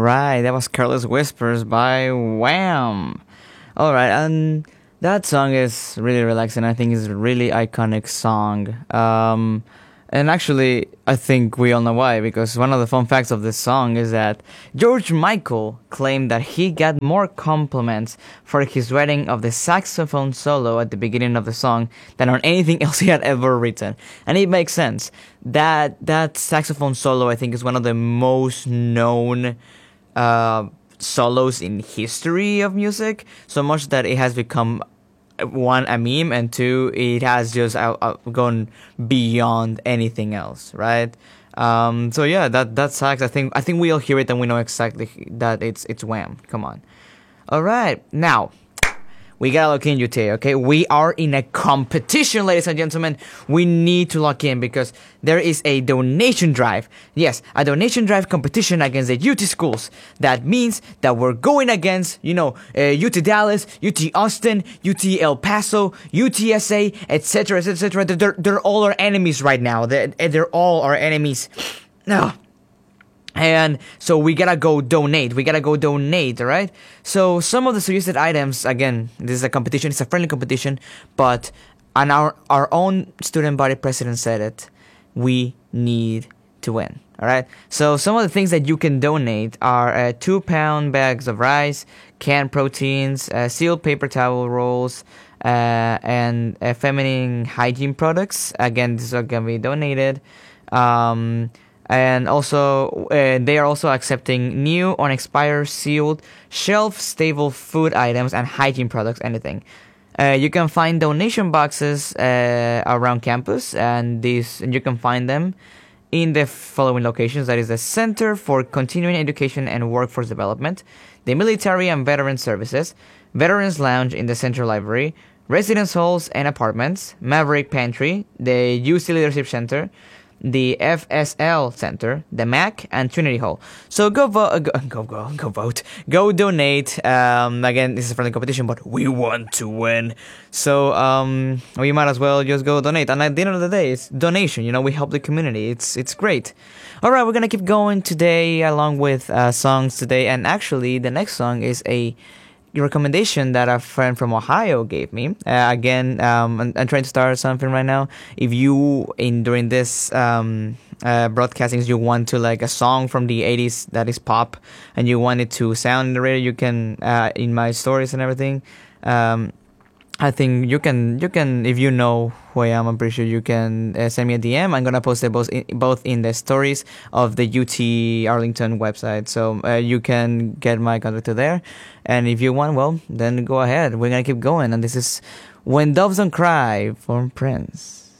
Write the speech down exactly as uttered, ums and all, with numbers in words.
right, that was Careless Whispers by Wham. All right, and that song is really relaxing. I think it's a really iconic song. Um, and actually, I think we all know why, because one of the fun facts of this song is that George Michael claimed that he got more compliments for his writing of the saxophone solo at the beginning of the song than on anything else he had ever written. And it makes sense. That that saxophone solo, I think, is one of the most known uh, solos in history of music, so much that it has become, one, a meme, and two, it has just uh, uh, gone beyond anything else, right? Um, so yeah, that that sax, I think I think we all hear it and we know exactly that it's it's Wham. Come on. All right, now we gotta lock in, U T A, okay? We are in a competition, ladies and gentlemen. We need to lock in because there is a donation drive. Yes, a donation drive competition against the U T schools. That means that we're going against, you know, uh, U T Dallas, U T Austin, U T El Paso, U T S A, et cetera, et cetera. They're, they're all our enemies right now. They're, they're all our enemies. No. And so we gotta go donate. We gotta go donate, alright? So some of the suggested items, again, this is a competition, it's a friendly competition, but on our, our own student body president said it, we need to win, alright? So some of the things that you can donate are uh, two pound bags of rice, canned proteins, uh, sealed paper towel rolls, uh, and uh, feminine hygiene products. Again, these are gonna be donated. Um... And also, uh, they are also accepting new, unexpired, sealed, shelf-stable food items and hygiene products, anything. Uh, you can find donation boxes uh, around campus, and these and you can find them in the following locations. That is the Center for Continuing Education and Workforce Development, the Military and Veteran Services, Veterans Lounge in the Central Library, Residence Halls and Apartments, Maverick Pantry, the U C Leadership Center, the F S L Center, the M A C, and Trinity Hall. So go vote, go, go, go, go vote, go donate. Um, again, this is a friendly competition, but we want to win. So um, we might as well just go donate. And at the end of the day, it's donation. You know, we help the community. It's it's great. All right, we're gonna keep going today, along with uh, songs today. And actually, the next song is a recommendation that a friend from Ohio gave me. Uh, again, um, I'm, I'm trying to start something right now. If you, in during this um, uh, broadcasting, you want to like a song from the eighties that is pop, and you want it to sound in the radio, you can uh, in my stories and everything. Um, I think you can, you can, if you know who I am, I'm pretty sure you can uh, send me a D M. I'm going to post it both in, both in the stories of the U T Arlington website. So uh, you can get my contact to there. And if you want, well, then go ahead. We're going to keep going. And this is When Doves Don't Cry from Prince.